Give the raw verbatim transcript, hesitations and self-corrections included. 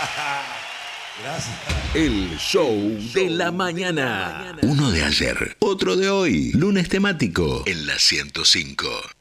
Gracias. El show de la mañana. Uno de ayer, otro de hoy. Lunes temático en la ciento cinco.